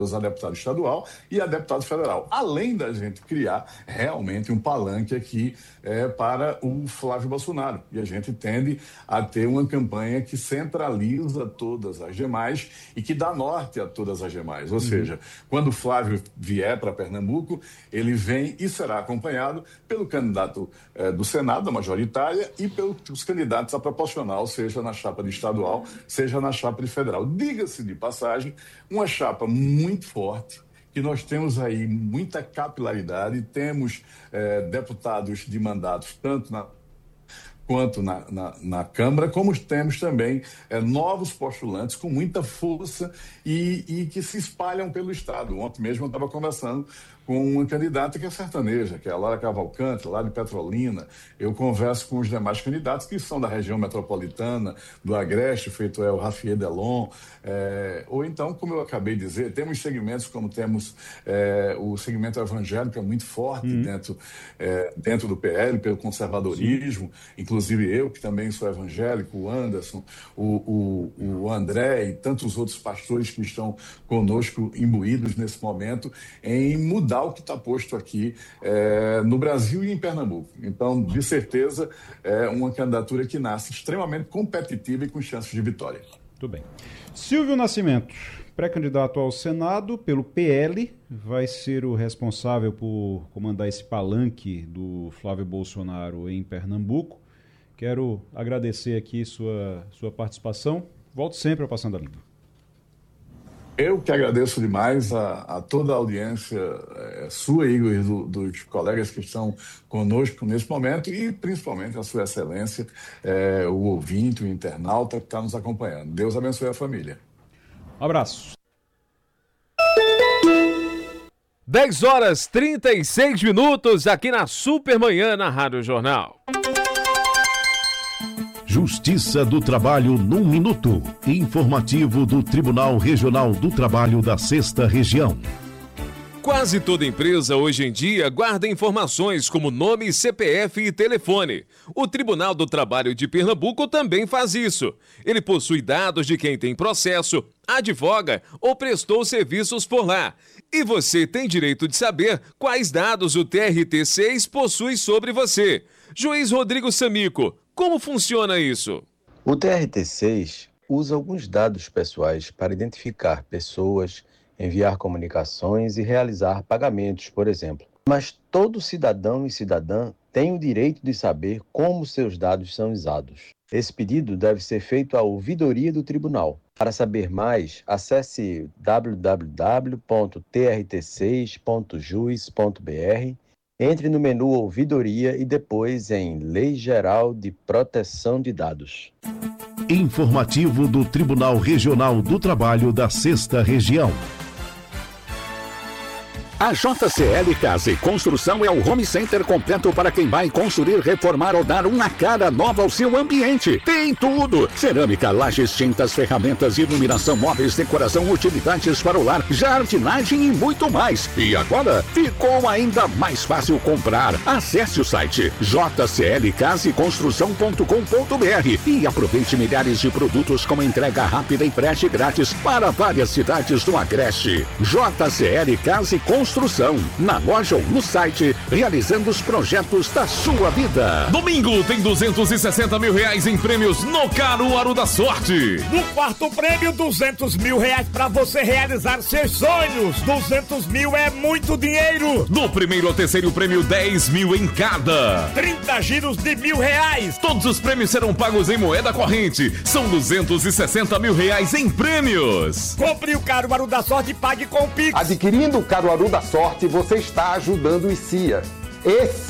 a deputado estadual e a deputado federal, além da gente criar realmente um palanque aqui para o Flávio Bolsonaro. E a gente tende a ter uma campanha que centraliza todas as demais e que dá norte a todas as demais. Ou seja, quando o Flávio vier para Pernambuco, ele vem e será acompanhado pelo candidato do Senado, da majoritária, e pelos candidatos a proporcional, seja na chapa de estadual, seja na chapa de federal. Diga-se de passagem, uma chapa muito forte, que nós temos aí muita capilaridade, temos deputados de mandatos tanto quanto na Câmara, como temos também novos postulantes com muita força e que se espalham pelo Estado. Ontem mesmo eu estava conversando com uma candidata que é sertaneja, que é a Lara Cavalcante, lá de Petrolina. Eu converso com os demais candidatos que são da região metropolitana, do Agreste, feito o Rafier Delon, ou então, como eu acabei de dizer, temos segmentos como temos o segmento evangélico, é muito forte dentro do PL, pelo conservadorismo, inclusive eu, que também sou evangélico, o Anderson, o André e tantos outros pastores que estão conosco imbuídos nesse momento em mudar o que está posto aqui no Brasil e em Pernambuco. Então, de certeza, é uma candidatura que nasce extremamente competitiva e com chances de vitória. Muito bem. Silvio Nascimento, pré-candidato ao Senado pelo PL, vai ser o responsável por comandar esse palanque do Flávio Bolsonaro em Pernambuco. Quero agradecer aqui sua participação. Volto sempre ao Passando a Limpo. Eu que agradeço demais a toda a audiência sua, Igor, e dos colegas que estão conosco nesse momento e principalmente a sua excelência, o ouvinte, o internauta que está nos acompanhando. Deus abençoe a família. Um abraço. 10h36 aqui na Supermanhã na Rádio Jornal. Justiça do Trabalho num minuto. Informativo do Tribunal Regional do Trabalho da 6ª Região. Quase toda empresa hoje em dia guarda informações como nome, CPF e telefone. O Tribunal do Trabalho de Pernambuco também faz isso. Ele possui dados de quem tem processo, advoga ou prestou serviços por lá. E você tem direito de saber quais dados o TRT6 possui sobre você. Juiz Rodrigo Samico, como funciona isso? O TRT6 usa alguns dados pessoais para identificar pessoas, enviar comunicações e realizar pagamentos, por exemplo. Mas todo cidadão e cidadã tem o direito de saber como seus dados são usados. Esse pedido deve ser feito à ouvidoria do tribunal. Para saber mais, acesse www.trt6.jus.br, entre no menu Ouvidoria e depois em Lei Geral de Proteção de Dados. Informativo do Tribunal Regional do Trabalho da 6ª Região. A JCL Casa e Construção é o home center completo para quem vai construir, reformar ou dar uma cara nova ao seu ambiente. Tem tudo! Cerâmica, lajes, tintas, ferramentas, iluminação, móveis, decoração, utilidades para o lar, jardinagem e muito mais. E agora ficou ainda mais fácil comprar. Acesse o site jclcaseconstrução.com.br e aproveite milhares de produtos com entrega rápida e frete grátis para várias cidades do Agreste. JCL Casa e Construção, na loja ou no site, realizando os projetos da sua vida. Domingo tem 260 mil reais em prêmios no Caruaru da Sorte. No quarto prêmio, 200 mil reais para você realizar seus sonhos. 200 mil é muito dinheiro. Do primeiro ao terceiro prêmio, 10 mil em cada. 30 giros de R$1.000. Todos os prêmios serão pagos em moeda corrente. São 260 mil reais em prêmios. Compre o Caruaru da Sorte e pague com o Pix. Adquirindo o Caruaru da Sorte, você está ajudando o ICIA. Esse